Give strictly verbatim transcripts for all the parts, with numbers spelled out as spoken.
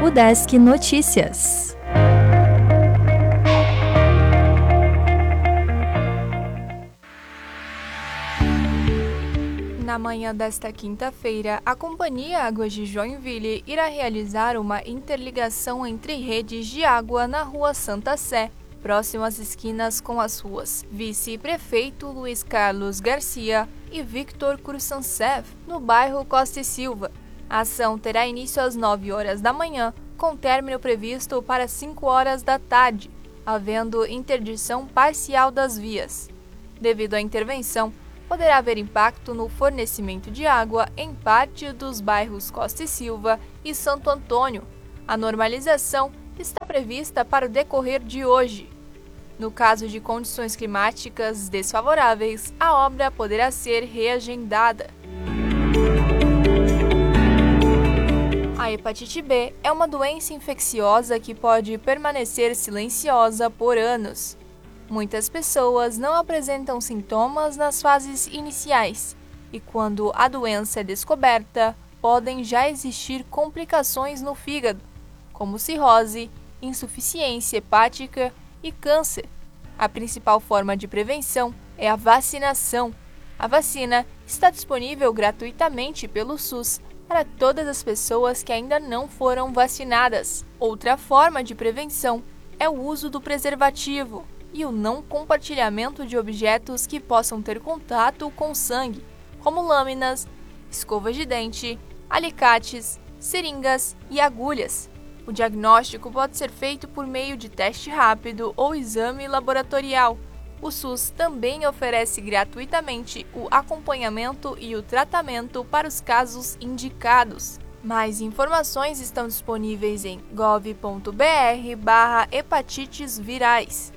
Udesc Notícias. Na manhã desta quinta-feira, a Companhia Águas de Joinville irá realizar uma interligação entre redes de água na Rua Santa Sé, próximo às esquinas com as ruas Vice-Prefeito Luiz Carlos Garcia e Victor Kursansev, no bairro Costa e Silva. A ação terá início às nove horas da manhã, com término previsto para cinco horas da tarde, havendo interdição parcial das vias. Devido à intervenção, poderá haver impacto no fornecimento de água em parte dos bairros Costa e Silva e Santo Antônio. A normalização está prevista para o decorrer de hoje. No caso de condições climáticas desfavoráveis, a obra poderá ser reagendada. A hepatite B é uma doença infecciosa que pode permanecer silenciosa por anos. Muitas pessoas não apresentam sintomas nas fases iniciais e, quando a doença é descoberta, podem já existir complicações no fígado, como cirrose, insuficiência hepática e câncer. A principal forma de prevenção é a vacinação. A vacina está disponível gratuitamente pelo SUS para todas as pessoas que ainda não foram vacinadas. Outra forma de prevenção é o uso do preservativo e o não compartilhamento de objetos que possam ter contato com sangue, como lâminas, escovas de dente, alicates, seringas e agulhas. O diagnóstico pode ser feito por meio de teste rápido ou exame laboratorial. O SUS também oferece gratuitamente o acompanhamento e o tratamento para os casos indicados. Mais informações estão disponíveis em gov ponto br barra hepatites virais.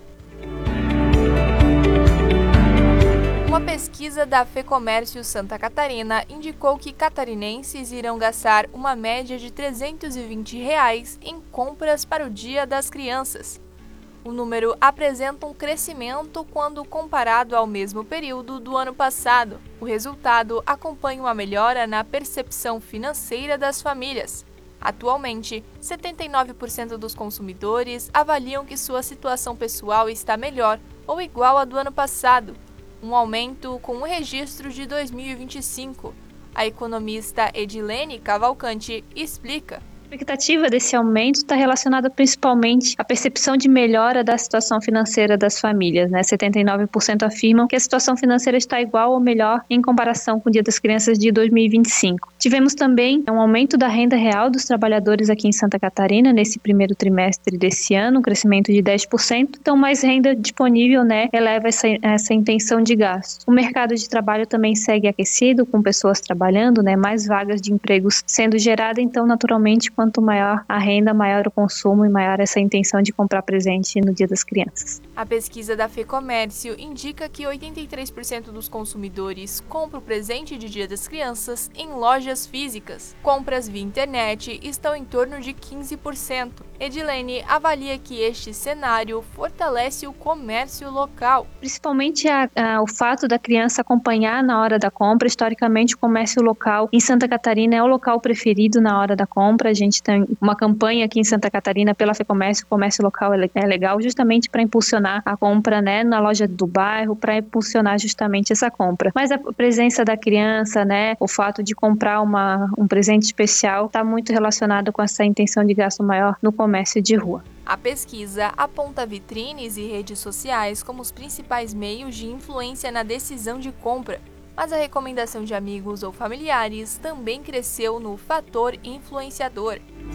Uma pesquisa da Fecomércio Santa Catarina indicou que catarinenses irão gastar uma média de trezentos e vinte reais em compras para o Dia das Crianças. O número apresenta um crescimento quando comparado ao mesmo período do ano passado. O resultado acompanha uma melhora na percepção financeira das famílias. Atualmente, setenta e nove por cento dos consumidores avaliam que sua situação pessoal está melhor ou igual à do ano passado, um aumento com o registro de dois mil e vinte e cinco. A economista Edilene Cavalcante explica. A expectativa desse aumento está relacionada principalmente à percepção de melhora da situação financeira das famílias, né? setenta e nove por cento afirmam que a situação financeira está igual ou melhor em comparação com o Dia das Crianças de dois mil e vinte e cinco. Tivemos também um aumento da renda real dos trabalhadores aqui em Santa Catarina nesse primeiro trimestre desse ano, um crescimento de dez por cento, então mais renda disponível, né, eleva essa, essa intenção de gasto. O mercado de trabalho também segue aquecido, com pessoas trabalhando, né, mais vagas de empregos sendo geradas, então naturalmente quanto maior a renda, maior o consumo e maior essa intenção de comprar presente no Dia das Crianças. A pesquisa da Fecomércio indica que oitenta e três por cento dos consumidores compram presente de Dia das Crianças em lojas físicas. Compras via internet estão em torno de quinze por cento. Edilene avalia que este cenário fortalece o comércio local. Principalmente a, a, o fato da criança acompanhar na hora da compra. Historicamente, o comércio local em Santa Catarina é o local preferido na hora da compra. A gente tem uma campanha aqui em Santa Catarina pela Fecomércio, o comércio local é legal, justamente para impulsionar a compra, né, na loja do bairro, para impulsionar justamente essa compra. Mas a presença da criança, né, o fato de comprar uma, um presente especial está muito relacionado com essa intenção de gasto maior no comércio de rua. A pesquisa aponta vitrines e redes sociais como os principais meios de influência na decisão de compra, mas a recomendação de amigos ou familiares também cresceu no fator influenciador.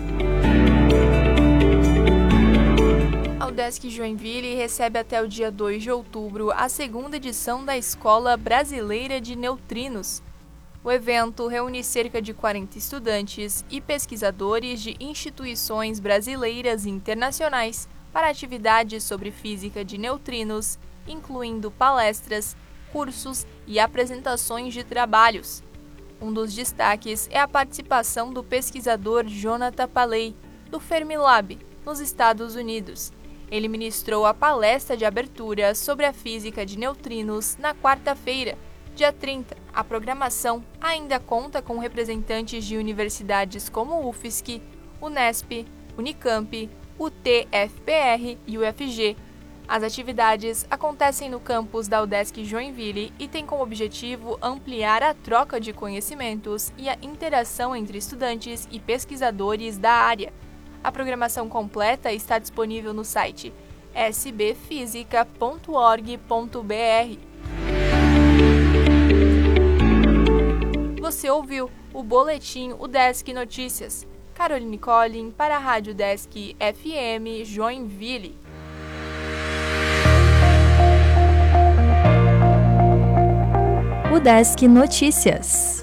A Udesc Joinville recebe até o dia dois de outubro a segunda edição da Escola Brasileira de Neutrinos. O evento reúne cerca de quarenta estudantes e pesquisadores de instituições brasileiras e internacionais para atividades sobre física de neutrinos, incluindo palestras, cursos e apresentações de trabalhos. Um dos destaques é a participação do pesquisador Jonathan Paley, do Fermilab, nos Estados Unidos. Ele ministrou a palestra de abertura sobre a física de neutrinos na quarta-feira, dia trinta. A programação ainda conta com representantes de universidades como o U F S C, Unesp, Unicamp, U T F P R e U F G. As atividades acontecem no campus da UDESC Joinville e têm como objetivo ampliar a troca de conhecimentos e a interação entre estudantes e pesquisadores da área. A programação completa está disponível no site s b física ponto org ponto b r. Você ouviu o Boletim UDESC Notícias. Caroline Collin para a Rádio UDESC F M Joinville. UDESC Notícias.